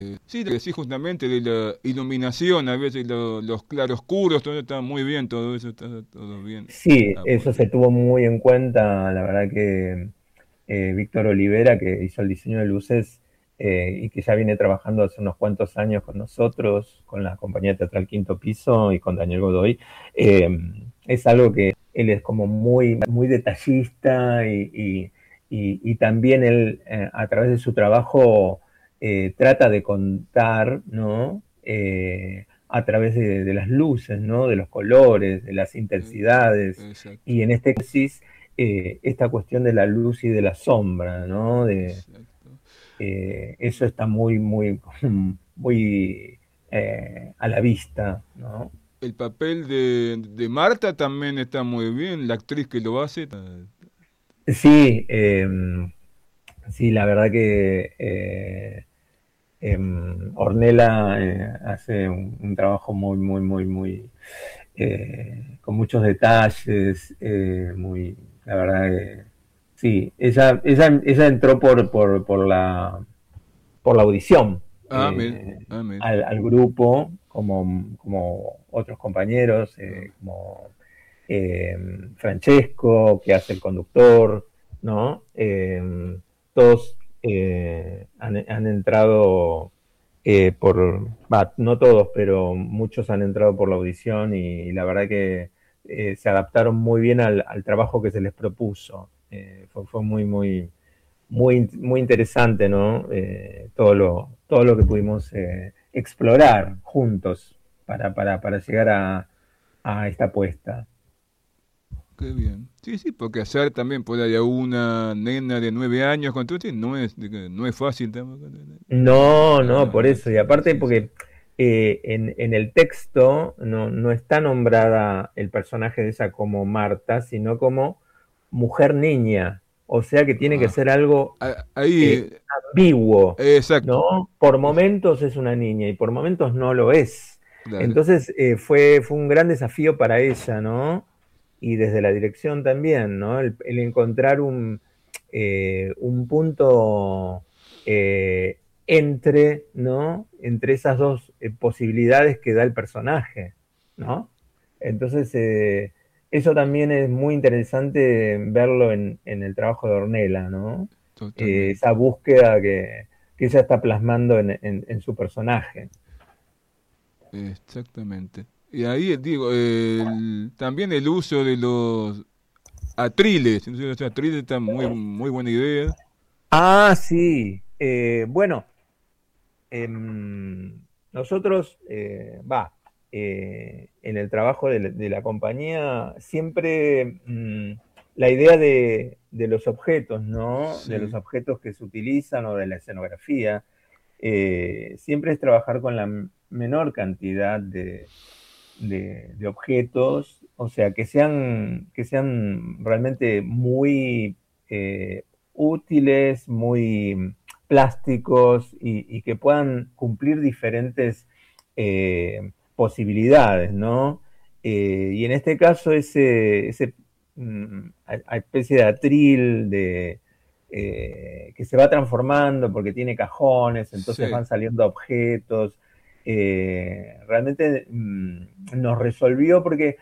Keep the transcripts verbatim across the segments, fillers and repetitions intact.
Sí, lo que sí, justamente de la iluminación, a veces lo- los claroscuros, todo está muy bien, todo eso está todo bien. Sí, Ah, eso pues, se tuvo muy en cuenta, la verdad que eh, Víctor Olivera, que hizo el diseño de luces eh, y que ya viene trabajando hace unos cuantos años con nosotros, con la compañía teatral Quinto Piso y con Daniel Godoy, eh, es algo que él es como muy, muy detallista y, y, y, y también él eh, a través de su trabajo eh, trata de contar, ¿no? Eh, a través de, de, las luces, ¿no? De los colores, de las eh, intensidades. exacto, Y en este caso, eh, esta cuestión de la luz y de la sombra, ¿no? De, exacto. eh, eso está muy, muy, muy eh, a la vista, ¿no? El papel de, de Marta también está muy bien, la actriz que lo hace. está- Sí, eh, sí, la verdad que eh, eh, Ornella eh, hace un, un, trabajo muy, muy, muy, muy, eh, con muchos detalles, eh, muy, la verdad que sí, ella, ella, ella entró por, por, por la por la audición Ah, mira, eh, ah, mira. al, al, grupo, como, como otros compañeros, Ah, eh, como eh, Francesco, que hace el conductor, ¿no? Eh, todos eh, han, han, entrado eh, por, bah, no todos, pero muchos han entrado por la audición y, y la verdad que eh, se adaptaron muy bien al, al, trabajo que se les propuso. Eh, fue, fue muy, muy, muy, muy interesante, ¿no? Eh, todo, lo, todo lo que pudimos eh, explorar juntos para, para, para llegar a, a esta apuesta. qué bien. Sí, sí, porque hacer también por ahí a una nena de nueve años con todo esto no es, no es fácil tampoco. No, Ah, no, por ah, eso. Y aparte sí, sí. porque eh, en, en, el texto no, no está nombrada el personaje de ella como Marta, sino como mujer niña. O sea que tiene que Ah, ser algo ah, eh, ahí, ambiguo, exacto. ¿no? Por Es- momentos es una niña y por momentos no lo es. claro. Entonces eh, fue, fue un gran desafío para ella, ¿no? Y desde la dirección también, ¿no? El, el encontrar un, eh, un punto eh, entre, ¿no? Entre esas dos eh, posibilidades que da el personaje, ¿no? Entonces, eh, eso también es muy interesante verlo en, en el trabajo de Ornella, ¿no? Eh, Totalmente. esa búsqueda que, que ella está plasmando en, en, en su personaje. Exactamente. Y ahí digo, el- también el uso de los atriles. Entonces, los atriles está muy, muy buena idea. Ah, sí. Eh, bueno, eh, nosotros, eh, va, eh, en el trabajo de la, de la compañía, siempre mm, la idea de, de los objetos, ¿no? De los Sí, objetos que se utilizan o de la escenografía, eh, siempre es trabajar con la menor cantidad de, de, de objetos, o sea, que sean, que sean realmente muy eh, útiles, muy plásticos y, y, que puedan cumplir diferentes eh, posibilidades, ¿no? Eh, y en este caso, ese, ese mm, a, a especie de atril de, eh, que se va transformando porque tiene cajones, entonces sí. van saliendo objetos, eh, realmente mmm, nos resolvió porque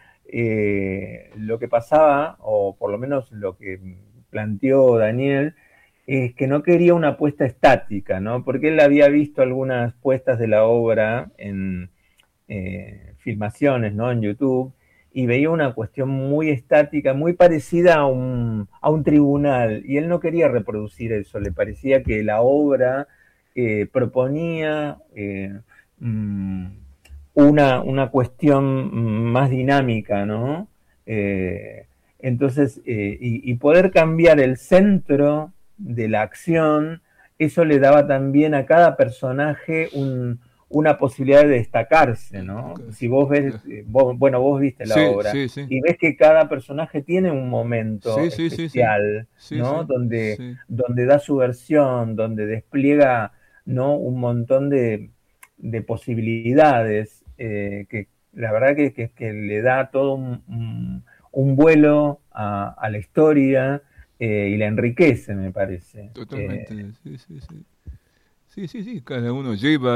eh, lo que pasaba, o por lo menos lo que planteó Daniel, es que no quería una puesta estática, ¿no? Porque él había visto algunas puestas de la obra en eh, filmaciones, ¿no? En YouTube, y veía una cuestión muy estática, muy parecida a un, a un tribunal, y él no quería reproducir eso, le parecía que la obra eh, proponía eh, mm, una, una cuestión más dinámica, ¿no? Eh, entonces, eh, y, y poder cambiar el centro de la acción, eso le daba también a cada personaje un, una posibilidad de destacarse, ¿no? Si Entonces, vos ves, claro. eh, vos, bueno, vos viste la Sí, obra sí, sí. y ves que cada personaje tiene un momento Sí, sí, sí, sí. especial, Sí, ¿no? sí. Donde, Sí. donde da su versión, donde despliega, ¿no? Un montón de, de posibilidades eh, que la verdad que, que, que, le da todo un, un, un vuelo a, a, la historia eh, y la enriquece, me parece. Eh, Totalmente. Sí, sí, sí. Sí, sí, sí. Cada uno lleva